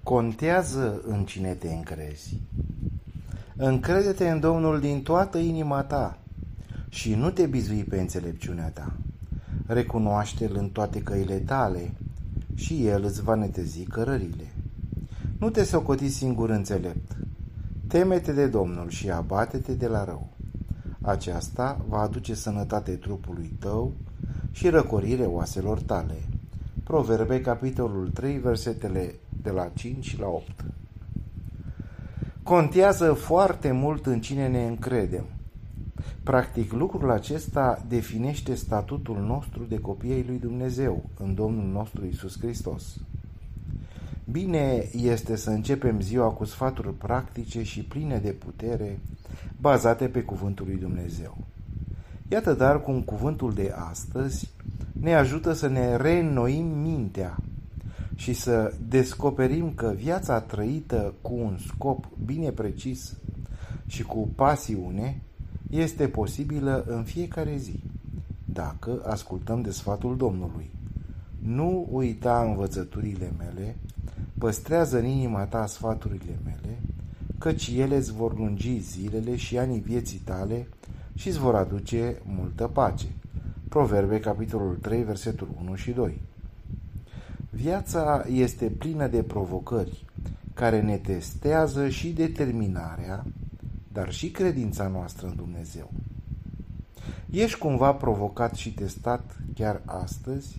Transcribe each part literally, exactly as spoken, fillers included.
Contează în cine te încrezi. Încrede-te în Domnul din toată inima ta și nu te bizui pe înțelepciunea ta. Recunoaște-L în toate căile tale și El îți va netezi cărările. Nu te socoti singur înțelept. Teme-te de Domnul și abate-te de la rău. Aceasta va aduce sănătate trupului tău și răcorire oaselor tale. Proverbe, capitolul trei, versetele de la cinci la opt. Contează foarte mult în cine ne încredem. Practic, lucrul acesta definește statutul nostru de copii ai lui Dumnezeu în Domnul nostru Iisus Hristos. Bine este să începem ziua cu sfaturi practice și pline de putere, bazate pe cuvântul lui Dumnezeu. Iată dar cum cuvântul de astăzi ne ajută să ne reînnoim mintea și să descoperim că viața trăită cu un scop bine precis și cu pasiune este posibilă în fiecare zi, dacă ascultăm de sfatul Domnului. Nu uita învățăturile mele, păstrează în inima ta sfaturile mele, căci ele îți vor lungi zilele și anii vieții tale și îți vor aduce multă pace. Proverbe, capitolul trei, versetul unu și doi. Viața este plină de provocări care ne testează și determinarea, dar și credința noastră în Dumnezeu. Ești cumva provocat și testat chiar astăzi?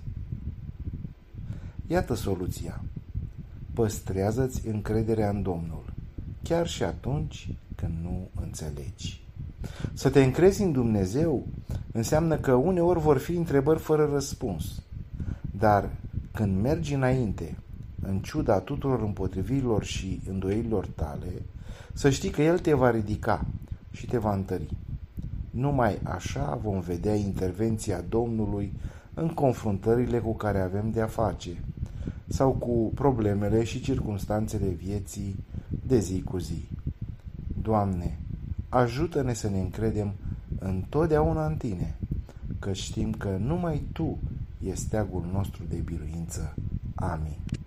Iată soluția. Păstrează-ți încrederea în Domnul, chiar și atunci când nu înțelegi. Să te încrezi în Dumnezeu înseamnă că uneori vor fi întrebări fără răspuns, dar când mergi înainte, în ciuda tuturor împotrivirilor și îndoielilor tale, să știi că El te va ridica și te va întări. Numai așa vom vedea intervenția Domnului în confruntările cu care avem de-a face sau cu problemele și circumstanțele vieții de zi cu zi. Doamne, ajută-ne să ne încredem întotdeauna în Tine, că știm că numai Tu ești steagul nostru de biruință. Amin.